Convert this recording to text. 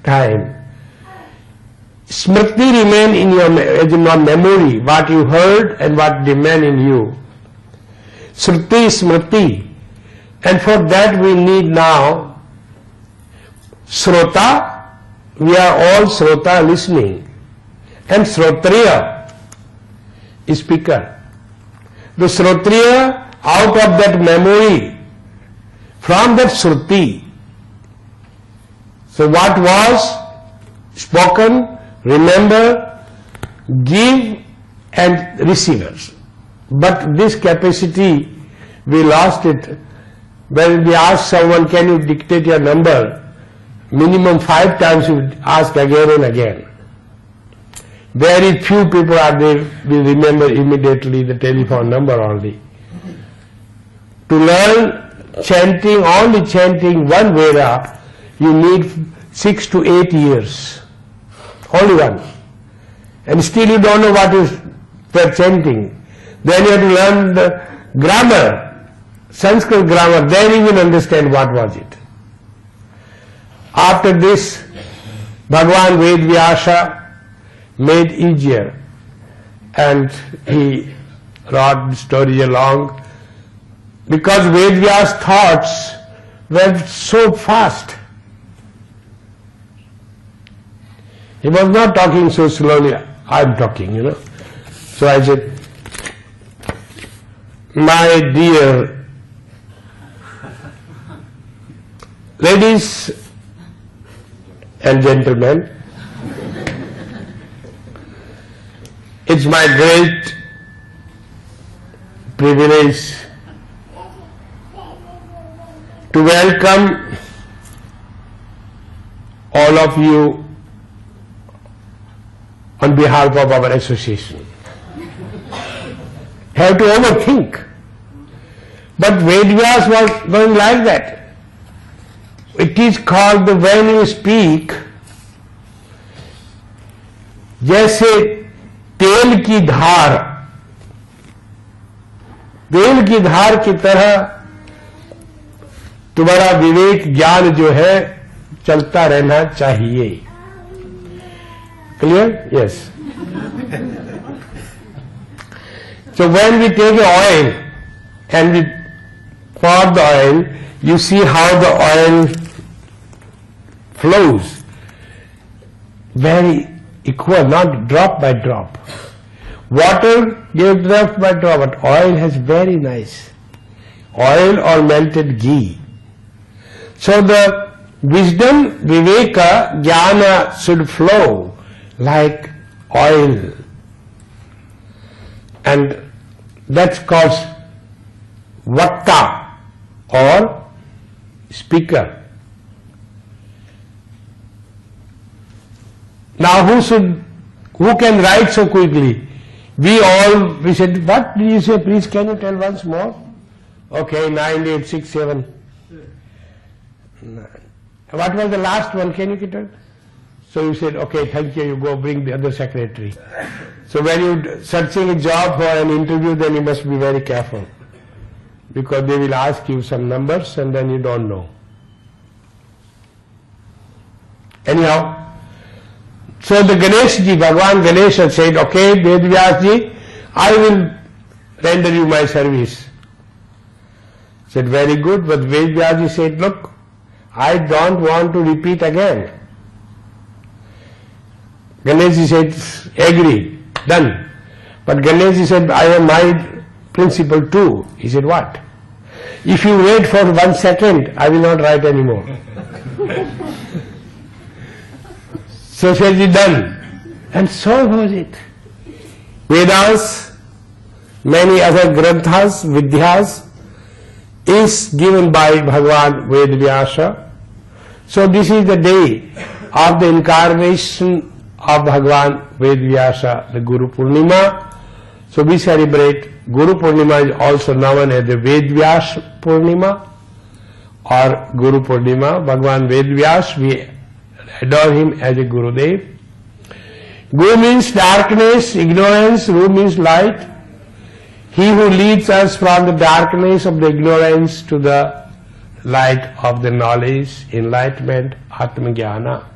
time, Smriti remain in your memory, what you heard and what remain in you. Shruti, Smriti. And for that we need now Srota. We are all Srota, listening. And Srotriya, speaker. The Srotriya, out of that memory, from that Shruti. So what was spoken, remember, give and receivers. But this capacity, we lost it. When we ask someone, can you dictate your number? Minimum 5 times you ask again and again. Very few people are there, we remember immediately the telephone number only. To learn chanting, only chanting one Veda, you need 6 to 8 years. Only one. And still you don't know what is the chanting. Then you have to learn the grammar, Sanskrit grammar, then you will understand what was it. After this, Bhagavan Vedvyasa made easier, and he wrote the story along, because Vedvyasa's thoughts went so fast. He was not talking so slowly, I'm talking, So I said, my dear ladies and gentlemen, it's my great privilege to welcome all of you on behalf of our association. Have to overthink. But Vedvyasa was going like that. It is called the when you speak, जैसे तेल की धार की तरह तुम्हारा विवेक ज्ञान जो है चलता रहना चाहिए. Clear? Yes. So when we take oil and we pour the oil, you see how the oil flows. Very equal, not drop by drop. Water gives drop by drop, but oil has very nice. Oil or melted ghee. So the wisdom, viveka, jnana should flow like oil. And that's called vakta or speaker. Now who can write so quickly? We said, what did you say? Please can you tell once more? Okay, 9, 8, 6, 7. What was the last one? Can you tell? So you said, okay, thank you, you go bring the other secretary. So when you're searching a job for an interview, then you must be very careful. Because they will ask you some numbers and then you don't know. Anyhow, so the Ganeshji, Bhagavan Ganesha said, okay, Vedvyasji, I will render you my service. Said, very good, but Vedvyasji said, look, I don't want to repeat again. Ganeshji said, agree, done. But Ganeshji said, I have my principle too. He said, what? If you wait for 1 second, I will not write anymore. So said he, done. And so was it. Vedas, many other granthas, vidyas, is given by Bhagavan Vedvyasa. So this is the day of the incarnation of Bhagavan Vedvyasa, the Guru Purnima. So we celebrate Guru Purnima is also known as the Vedvyasa Purnima or Guru Purnima. Bhagavan Vedvyasa, we adore him as a Gurudev. Guru means darkness, ignorance, Ru means light. He who leads us from the darkness of the ignorance to the light of the knowledge, enlightenment, Atma Jnana.